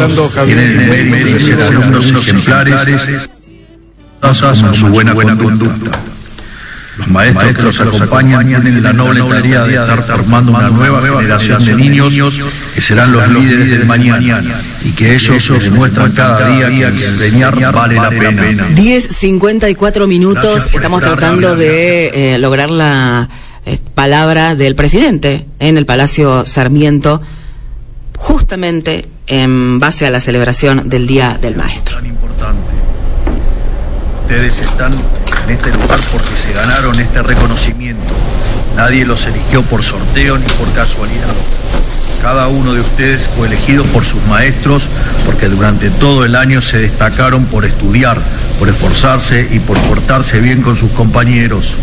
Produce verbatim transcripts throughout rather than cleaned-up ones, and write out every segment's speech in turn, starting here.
tienen el mérito de ser alumnos ejemplares con su buena conducta. Los maestros que los acompañan tienen la noble tarea de estar formando una nueva generación de niños que serán los líderes del mañana y que ellos demuestran cada día que enseñar vale la pena. diez cincuenta y cuatro minutos, estamos tratando de eh, lograr la eh, palabra del presidente en el Palacio Sarmiento, justamente en base a la celebración del Día del Maestro. Tan importante. Ustedes están en este lugar porque se ganaron este reconocimiento. Nadie los eligió por sorteo ni por casualidad. Cada uno de ustedes fue elegido por sus maestros porque durante todo el año se destacaron por estudiar, por esforzarse y por portarse bien con sus compañeros.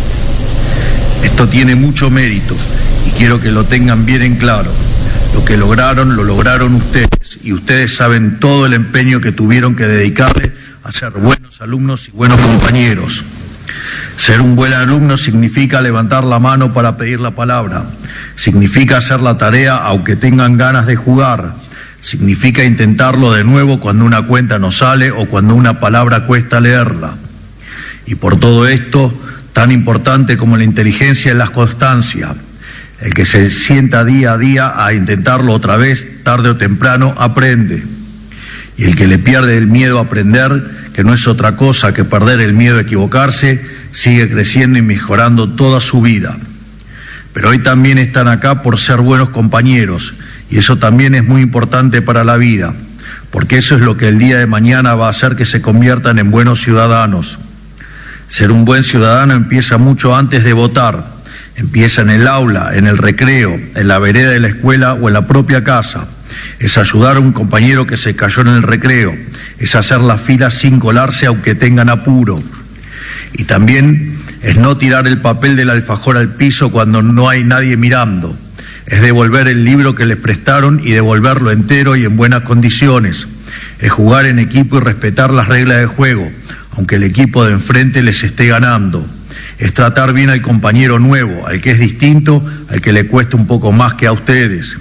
Esto tiene mucho mérito y quiero que lo tengan bien en claro. Lo que lograron, lo lograron ustedes y ustedes saben todo el empeño que tuvieron que dedicarle a ser buenos alumnos y buenos compañeros. Ser un buen alumno significa levantar la mano para pedir la palabra, significa hacer la tarea aunque tengan ganas de jugar, significa intentarlo de nuevo cuando una cuenta no sale o cuando una palabra cuesta leerla. Y por todo esto, tan importante como la inteligencia es la constancia. El que se sienta día a día a intentarlo otra vez, tarde o temprano, aprende. Y el que le pierde el miedo a aprender, que no es otra cosa que perder el miedo a equivocarse, sigue creciendo y mejorando toda su vida. Pero hoy también están acá por ser buenos compañeros, y eso también es muy importante para la vida, porque eso es lo que el día de mañana va a hacer que se conviertan en buenos ciudadanos. Ser un buen ciudadano empieza mucho antes de votar, empieza en el aula, en el recreo, en la vereda de la escuela o en la propia casa. Es ayudar a un compañero que se cayó en el recreo, es hacer la fila sin colarse aunque tengan apuro. Y también es no tirar el papel del alfajor al piso cuando no hay nadie mirando, es devolver el libro que les prestaron y devolverlo entero y en buenas condiciones, es jugar en equipo y respetar las reglas de juego, aunque el equipo de enfrente les esté ganando, es tratar bien al compañero nuevo, al que es distinto, al que le cuesta un poco más que a ustedes.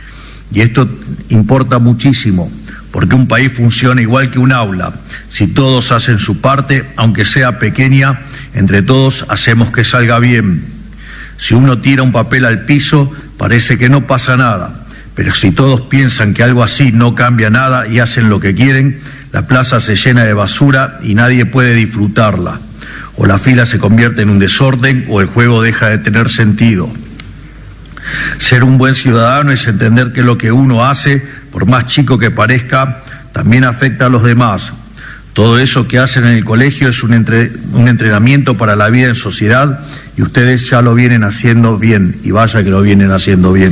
Y esto importa muchísimo, porque un país funciona igual que un aula. Si todos hacen su parte, aunque sea pequeña, entre todos hacemos que salga bien. Si uno tira un papel al piso, parece que no pasa nada, pero si todos piensan que algo así no cambia nada y hacen lo que quieren, la plaza se llena de basura y nadie puede disfrutarla. O la fila se convierte en un desorden o el juego deja de tener sentido. Ser un buen ciudadano es entender que lo que uno hace, por más chico que parezca, también afecta a los demás. Todo eso que hacen en el colegio es un, entre, un entrenamiento para la vida en sociedad y ustedes ya lo vienen haciendo bien, y vaya que lo vienen haciendo bien.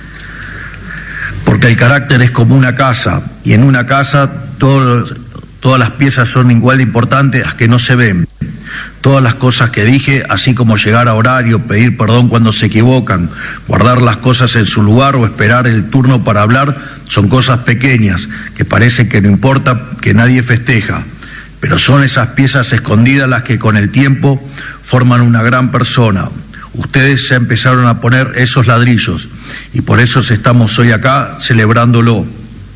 Porque el carácter es como una casa, y en una casa todos, todas las piezas son igual de importantes, las que no se ven. Todas las cosas que dije, así como llegar a horario, pedir perdón cuando se equivocan, guardar las cosas en su lugar o esperar el turno para hablar, son cosas pequeñas, que parece que no importa, que nadie festeja. Pero son esas piezas escondidas las que con el tiempo forman una gran persona. Ustedes ya empezaron a poner esos ladrillos y por eso estamos hoy acá celebrándolo.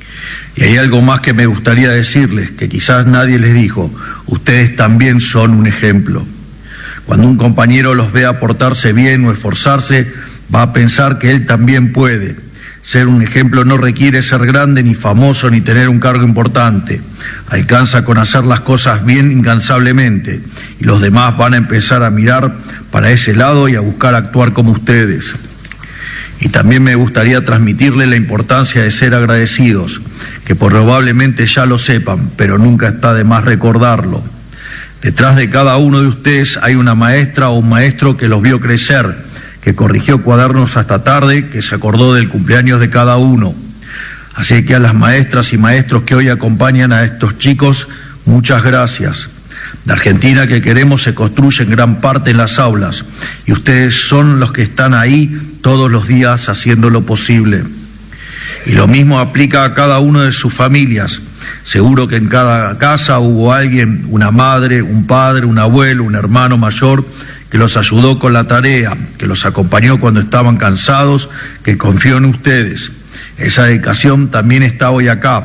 Y hay algo más que me gustaría decirles, que quizás nadie les dijo: ustedes también son un ejemplo. Cuando un compañero los vea portarse bien o esforzarse, va a pensar que él también puede. Ser un ejemplo no requiere ser grande, ni famoso, ni tener un cargo importante. Alcanza con hacer las cosas bien incansablemente, y los demás van a empezar a mirar para ese lado y a buscar actuar como ustedes. Y también me gustaría transmitirle la importancia de ser agradecidos, que probablemente ya lo sepan, pero nunca está de más recordarlo. Detrás de cada uno de ustedes hay una maestra o un maestro que los vio crecer, que corrigió cuadernos hasta tarde, que se acordó del cumpleaños de cada uno. Así que a las maestras y maestros que hoy acompañan a estos chicos, muchas gracias. La Argentina que queremos se construye en gran parte en las aulas, y ustedes son los que están ahí todos los días haciendo lo posible. Y lo mismo aplica a cada una de sus familias. Seguro que en cada casa hubo alguien, una madre, un padre, un abuelo, un hermano mayor, que los ayudó con la tarea, que los acompañó cuando estaban cansados, que confió en ustedes. Esa dedicación también está hoy acá,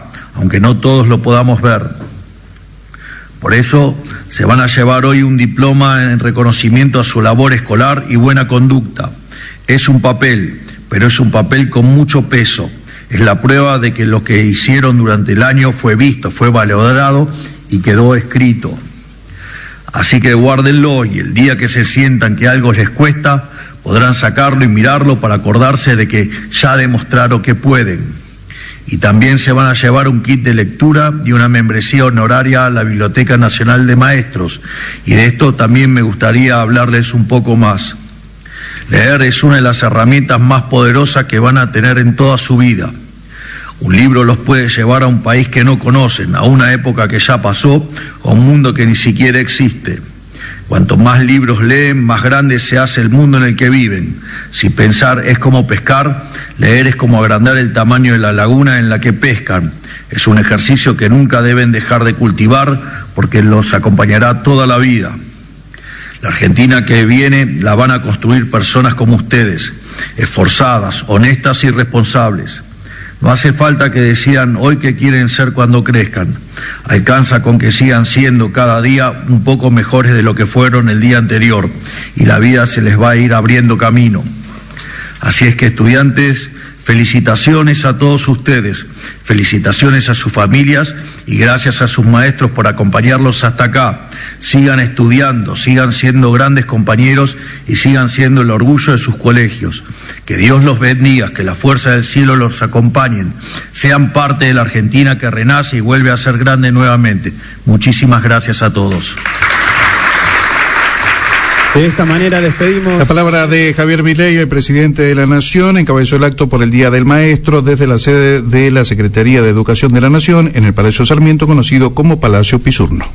aunque no todos lo podamos ver. Por eso se van a llevar hoy un diploma en reconocimiento a su labor escolar y buena conducta. Es un papel, pero es un papel con mucho peso. Es la prueba de que lo que hicieron durante el año fue visto, fue valorado y quedó escrito. Así que guárdenlo y el día que se sientan que algo les cuesta, podrán sacarlo y mirarlo para acordarse de que ya demostraron que pueden. Y también se van a llevar un kit de lectura y una membresía honoraria a la Biblioteca Nacional de Maestros. Y de esto también me gustaría hablarles un poco más. Leer es una de las herramientas más poderosas que van a tener en toda su vida. Un libro los puede llevar a un país que no conocen, a una época que ya pasó, a un mundo que ni siquiera existe. Cuanto más libros leen, más grande se hace el mundo en el que viven. Si pensar es como pescar, leer es como agrandar el tamaño de la laguna en la que pescan. Es un ejercicio que nunca deben dejar de cultivar porque los acompañará toda la vida. La Argentina que viene la van a construir personas como ustedes, esforzadas, honestas y responsables. No hace falta que decidan hoy qué quieren ser cuando crezcan. Alcanza con que sigan siendo cada día un poco mejores de lo que fueron el día anterior y la vida se les va a ir abriendo camino. Así es que, estudiantes, felicitaciones a todos ustedes, felicitaciones a sus familias y gracias a sus maestros por acompañarlos hasta acá. Sigan estudiando, sigan siendo grandes compañeros y sigan siendo el orgullo de sus colegios. Que Dios los bendiga, que la fuerza del cielo los acompañen. Sean parte de la Argentina que renace y vuelve a ser grande nuevamente. Muchísimas gracias a todos. De esta manera despedimos. La palabra de Javier Milei, el presidente de la Nación, encabezó el acto por el Día del Maestro desde la sede de la Secretaría de Educación de la Nación en el Palacio Sarmiento, conocido como Palacio Pisurno.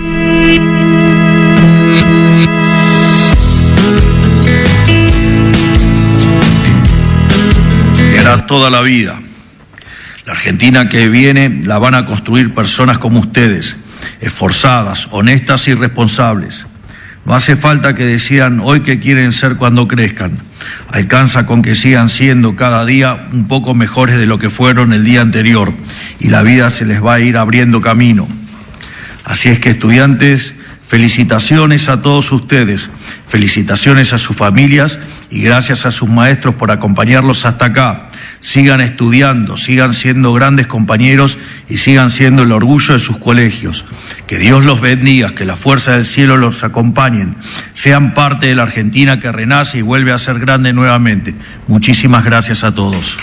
Era toda la vida. La Argentina que viene la van a construir personas como ustedes, esforzadas, honestas y responsables. No hace falta que decidan hoy qué quieren ser cuando crezcan. Alcanza con que sigan siendo cada día un poco mejores de lo que fueron el día anterior y la vida se les va a ir abriendo camino. Así es que, estudiantes, felicitaciones a todos ustedes, felicitaciones a sus familias y gracias a sus maestros por acompañarlos hasta acá. Sigan estudiando, sigan siendo grandes compañeros y sigan siendo el orgullo de sus colegios. Que Dios los bendiga, que la fuerza del cielo los acompañen. Sean parte de la Argentina que renace y vuelve a ser grande nuevamente. Muchísimas gracias a todos.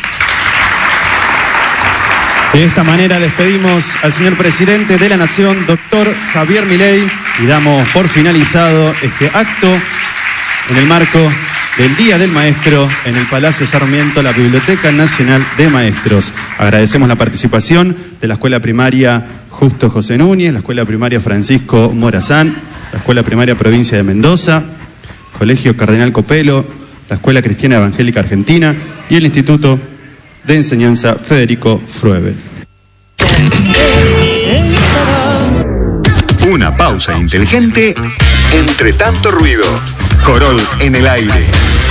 De esta manera despedimos al señor presidente de la Nación, doctor Javier Milei, y damos por finalizado este acto en el marco del Día del Maestro en el Palacio Sarmiento, la Biblioteca Nacional de Maestros. Agradecemos la participación de la Escuela Primaria Justo José Núñez, la Escuela Primaria Francisco Morazán, la Escuela Primaria Provincia de Mendoza, Colegio Cardenal Copelo, la Escuela Cristiana Evangélica Argentina y el Instituto de Enseñanza Federico Fruebel. Una pausa inteligente entre tanto ruido. Corol en el aire.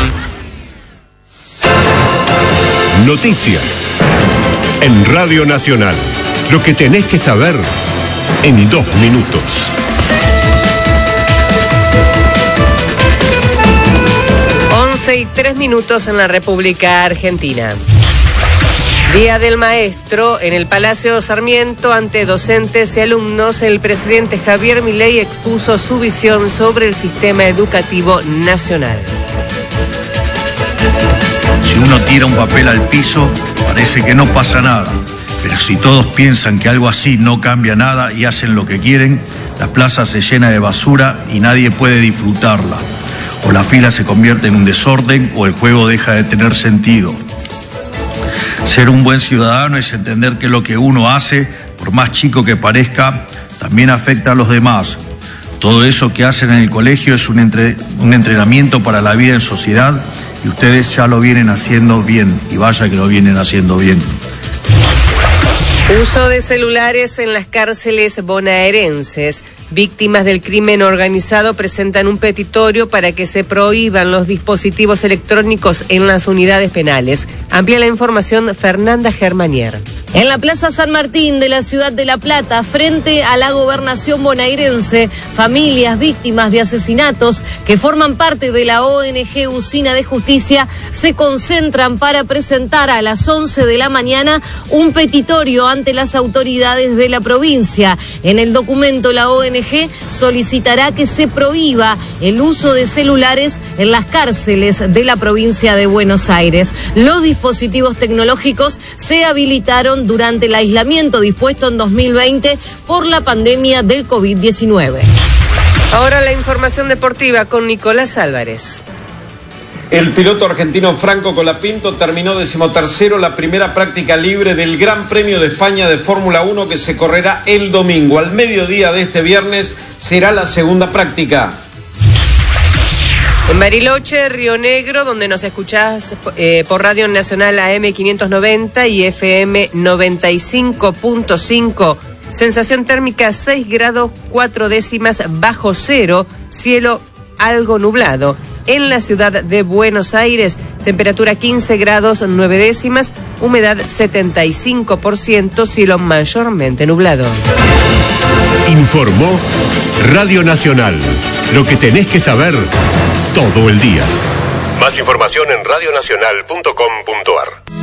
Noticias en Radio Nacional. Lo que tenés que saber en dos minutos. once y tres minutos en la República Argentina. Día del Maestro en el Palacio Sarmiento. Ante docentes y alumnos, el presidente Javier Milei expuso su visión sobre el sistema educativo nacional. Si uno tira un papel al piso, parece que no pasa nada. Pero si todos piensan que algo así no cambia nada y hacen lo que quieren, la plaza se llena de basura y nadie puede disfrutarla. O la fila se convierte en un desorden o el juego deja de tener sentido. Ser un buen ciudadano es entender que lo que uno hace, por más chico que parezca, también afecta a los demás. Todo eso que hacen en el colegio es un, entre, un entrenamiento para la vida en sociedad y ustedes ya lo vienen haciendo bien, y vaya que lo vienen haciendo bien. Uso de celulares en las cárceles bonaerenses. Víctimas del crimen organizado presentan un petitorio para que se prohíban los dispositivos electrónicos en las unidades penales. Amplía la información Fernanda Germanier. En la Plaza San Martín de la ciudad de La Plata, frente a la gobernación bonaerense, familias víctimas de asesinatos que forman parte de la O N G Usina de Justicia se concentran para presentar a las once de la mañana un petitorio ante las autoridades de la provincia. En el documento, la O N G solicitará que se prohíba el uso de celulares en las cárceles de la provincia de Buenos Aires. Los dispositivos tecnológicos se habilitaron durante el aislamiento dispuesto en dos mil veinte por la pandemia del COVID diecinueve. Ahora la información deportiva con Nicolás Álvarez. El piloto argentino Franco Colapinto terminó decimotercero la primera práctica libre del Gran Premio de España de Fórmula uno que se correrá el domingo. Al mediodía de este viernes será la segunda práctica. En Bariloche, Río Negro, donde nos escuchás eh, por Radio Nacional A M quinientos noventa y F M noventa y cinco punto cinco. Sensación térmica seis grados cuatro décimas bajo cero, cielo algo nublado. En la ciudad de Buenos Aires, temperatura quince grados nueve décimas, humedad setenta y cinco por ciento, cielo mayormente nublado. Informó Radio Nacional. Lo que tenés que saber todo el día. Más información en radionacional punto com punto ar.